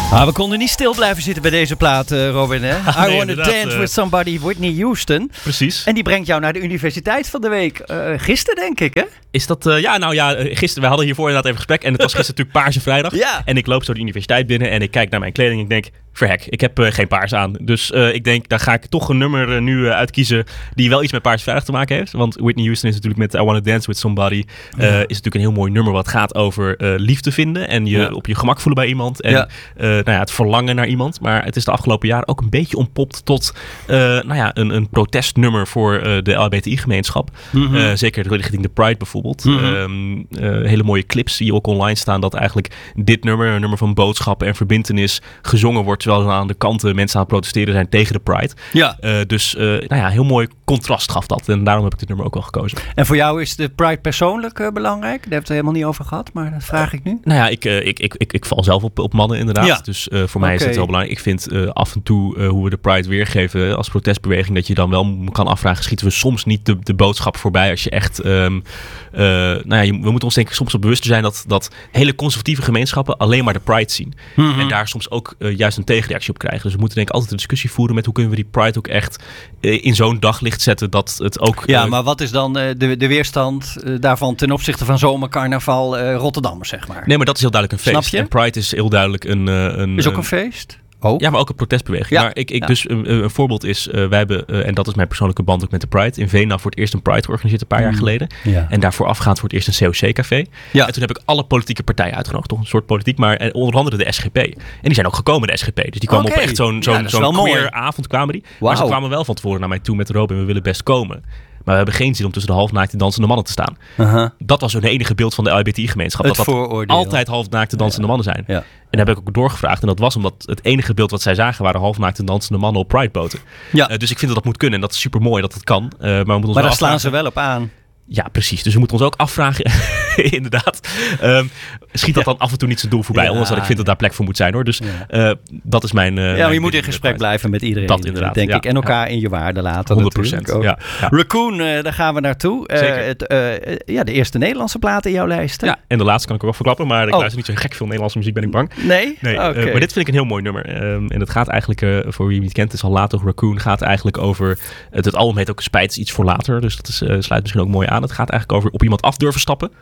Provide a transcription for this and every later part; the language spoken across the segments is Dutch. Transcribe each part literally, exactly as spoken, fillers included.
Ah, we konden niet stil blijven zitten bij deze plaat, uh, Robin. Hè? Ah, nee, I Wanna Dance uh, with Somebody, Whitney Houston. Precies. En die brengt jou naar de universiteit van de week. Uh, gisteren, denk ik, hè? Is dat... Uh, ja, nou ja, gisteren... We hadden hiervoor inderdaad even gesprek. En het was gisteren natuurlijk Paarse Vrijdag. Ja. En ik loop zo de universiteit binnen en ik kijk naar mijn kleding en ik denk... Verhek, ik heb uh, geen paars aan. Dus uh, ik denk, daar ga ik toch een nummer uh, nu uh, uitkiezen die wel iets met Paarse Vrijdag te maken heeft. Want Whitney Houston is natuurlijk met I Wanna Dance with Somebody. Uh, ja. Is natuurlijk een heel mooi nummer wat gaat over uh, liefde vinden. En je ja. op je gemak voelen bij iemand. En ja. Uh, nou ja, het verlangen naar iemand. Maar het is de afgelopen jaren ook een beetje ontpopt tot uh, nou ja, een, een protestnummer voor uh, de L H B T I-gemeenschap. Mm-hmm. Uh, zeker richting de Pride bijvoorbeeld. Mm-hmm. Um, uh, hele mooie clips die ook online staan. Dat eigenlijk dit nummer, een nummer van boodschappen en verbintenis, gezongen wordt. Terwijl er aan de kanten mensen aan het protesteren zijn tegen de Pride. Ja. Uh, dus uh, nou ja, heel mooi contrast gaf dat. En daarom heb ik dit nummer ook wel gekozen. En voor jou is de Pride persoonlijk uh, belangrijk? Daar hebben we het helemaal niet over gehad, maar dat vraag ik nu. Nou ja, ik, uh, ik, ik, ik, ik val zelf op, op mannen inderdaad. Ja. Dus uh, voor mij okay. is het wel belangrijk. Ik vind uh, af en toe uh, hoe we de Pride weergeven als protestbeweging, dat je dan wel kan afvragen, schieten we soms niet de, de boodschap voorbij als je echt... Um, uh, nou ja, je, we moeten ons denk ik soms op bewust zijn dat, dat hele conservatieve gemeenschappen alleen maar de Pride zien. Mm-hmm. En daar soms ook uh, juist een tegenreactie op krijgen. Dus we moeten denk ik altijd een discussie voeren met hoe kunnen we die Pride ook echt uh, in zo'n daglicht zetten dat het ook... Uh, ja, maar wat is dan uh, de, de weerstand uh, daarvan ten opzichte van zomercarnaval uh, Rotterdam, zeg maar? Nee, maar dat is heel duidelijk een feest. Snap je? En Pride is heel duidelijk een... Uh, een is ook een feest? Oh. Ja, maar ook een protestbeweging. Ja. Maar ik, ik ja. dus een, een voorbeeld is, uh, wij hebben, uh, en dat is mijn persoonlijke band ook met de Pride, in Veenendaal voor het eerst een Pride georganiseerd een paar mm. jaar geleden. Ja. En daarvoor afgaand voor het eerst een C O C-café. Ja. En toen heb ik alle politieke partijen uitgenodigd, toch een soort politiek, maar onder andere de S G P. En die zijn ook gekomen, de S G P. Dus die kwamen okay. op echt zo'n, zo'n, ja, zo'n queer avond kwamen die. Wow. Maar ze kwamen wel van tevoren naar mij toe met Robin, we willen best komen. Maar we hebben geen zin om tussen de halfnaakte dansende mannen te staan. Uh-huh. Dat was hun enige beeld van de L H B T I-gemeenschap. Het dat dat vooroordeel. altijd halfnaakte dansende ja. mannen zijn. Ja. En daar heb ik ook doorgevraagd. En dat was omdat het enige beeld wat zij zagen waren halfnaakte dansende mannen op Prideboten. Ja. Uh, dus ik vind dat dat moet kunnen. En dat is super mooi dat het kan. Uh, maar we moeten ons maar daar afvragen. slaan ze wel op aan. Ja, precies. Dus we moeten ons ook afvragen, inderdaad. Um, schiet dat ja. dan af en toe niet zijn doel voorbij? Ja. Ondanks dat ik vind dat daar plek voor moet zijn, hoor. Dus ja. uh, dat is mijn... Uh, ja, maar mijn je moet in gesprek blijven met iedereen. Dat inderdaad. Denk ja. ik. En elkaar ja. in je waarde laten. honderd procent. Ja. Ja. Raccoon, uh, daar gaan we naartoe. Uh, Zeker. Het, uh, ja, de eerste Nederlandse plaat in jouw lijst. Hè? Ja, en de laatste kan ik ook wel verklappen. Maar ik oh. luister niet zo gek veel Nederlandse muziek, ben ik bang. Nee? Nee. Okay. Uh, maar dit vind ik een heel mooi nummer. Um, en het gaat eigenlijk, uh, voor wie hem niet kent, is al later. Raccoon gaat eigenlijk over... Het, het album heet ook Spijt is iets voor later. Dus dat is, uh, sluit misschien ook mooi aan. Het gaat eigenlijk over op iemand af durven stappen.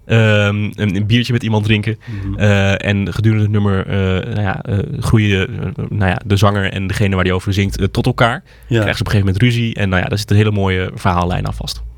Um, een, een biertje met iemand drinken. Mm-hmm. Uh, en gedurende het nummer uh, nou ja, uh, groeien uh, nou ja, de zanger en degene waar die over zingt uh, tot elkaar. Ja. Krijgen ze op een gegeven moment ruzie. En nou ja, daar zit een hele mooie verhaallijn aan vast.